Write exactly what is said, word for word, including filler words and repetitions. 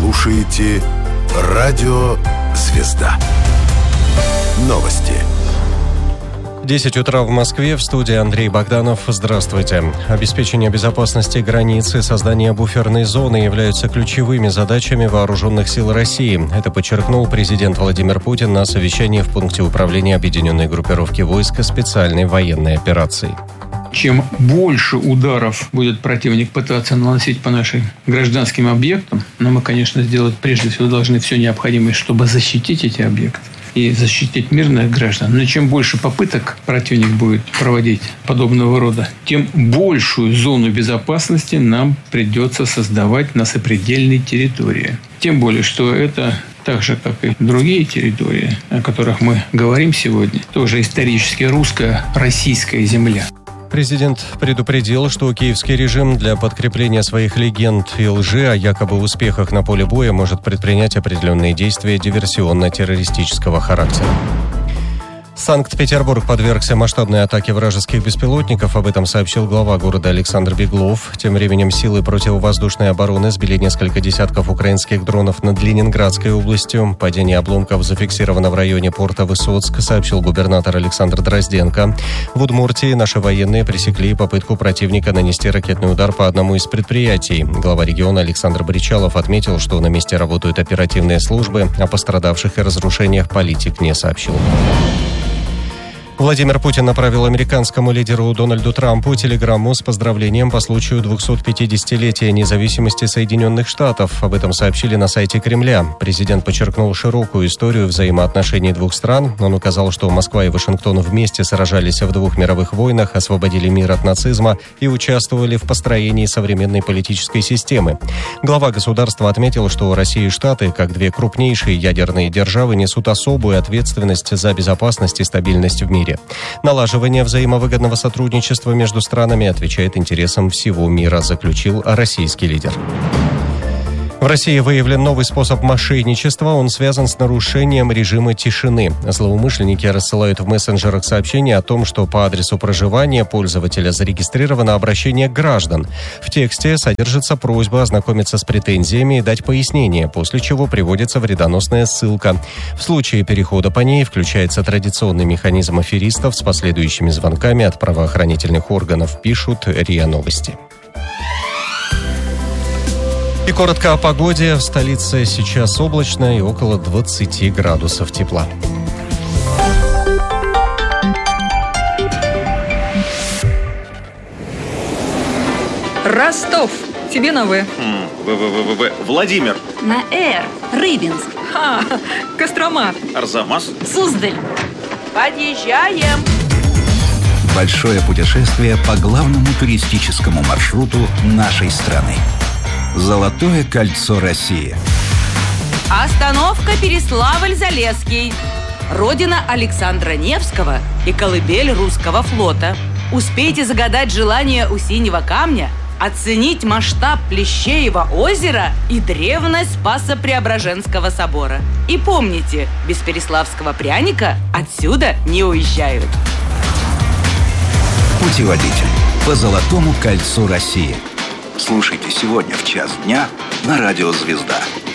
слушаете Радио «Звезда». Новости. десять утра в Москве, в студии Андрей Богданов. Здравствуйте. Обеспечение безопасности границы и создание буферной зоны являются ключевыми задачами вооруженных сил России. Это подчеркнул президент Владимир Путин на совещании в пункте управления объединенной группировки войск специальной военной операции. Чем больше ударов будет противник пытаться наносить по нашим гражданским объектам, но мы, конечно, сделать прежде всего должны все необходимое, чтобы защитить эти объекты и защитить мирных граждан. Но чем больше попыток противник будет проводить подобного рода, тем большую зону безопасности нам придется создавать на сопредельной территории. Тем более, что это, так же, как и другие территории, о которых мы говорим сегодня, тоже исторически русская, российская земля. Президент предупредил, что киевский режим для подкрепления своих легенд и лжи о якобы успехах на поле боя может предпринять определенные действия диверсионно-террористического характера. Санкт-Петербург подвергся масштабной атаке вражеских беспилотников. Об этом сообщил глава города Александр Беглов. Тем временем силы противовоздушной обороны сбили несколько десятков украинских дронов над Ленинградской областью. Падение обломков зафиксировано в районе порта Высоцк, сообщил губернатор Александр Дрозденко. В Удмуртии наши военные пресекли попытку противника нанести ракетный удар по одному из предприятий. Глава региона Александр Бричалов отметил, что на месте работают оперативные службы. О пострадавших и разрушениях политик не сообщил. Владимир Путин направил американскому лидеру Дональду Трампу телеграмму с поздравлением по случаю двухсотпятидесятилетия независимости Соединенных Штатов. Об этом сообщили на сайте Кремля. Президент подчеркнул широкую историю взаимоотношений двух стран. Он указал, что Москва и Вашингтон вместе сражались в двух мировых войнах, освободили мир от нацизма и участвовали в построении современной политической системы. Глава государства отметил, что Россия и Штаты, как две крупнейшие ядерные державы, несут особую ответственность за безопасность и стабильность в мире. Налаживание взаимовыгодного сотрудничества между странами отвечает интересам всего мира, заключил российский лидер. В России выявлен новый способ мошенничества. Он связан с нарушением режима тишины. Злоумышленники рассылают в мессенджерах сообщения о том, что по адресу проживания пользователя зарегистрировано обращение граждан. В тексте содержится просьба ознакомиться с претензиями и дать пояснение, после чего приводится вредоносная ссылка. В случае перехода по ней включается традиционный механизм аферистов с последующими звонками от правоохранительных органов, пишут РИА Новости. И коротко о погоде. В столице сейчас облачно и около двадцати градусов тепла. Ростов. Тебе на В. В-В-В-В. Владимир. На Р. Рыбинск. Ха, Кострома. Арзамас. Суздаль. Подъезжаем. Большое путешествие по главному туристическому маршруту нашей страны. Золотое кольцо России. Остановка Переславль-Залесский. Родина Александра Невского и колыбель русского флота. Успейте загадать желание у синего камня, оценить масштаб Плещеева озера и древность Спасо-Преображенского собора. И помните, без переславского пряника отсюда не уезжают. Путеводитель по Золотому кольцу России. Слушайте сегодня в час дня на Радио «Звезда».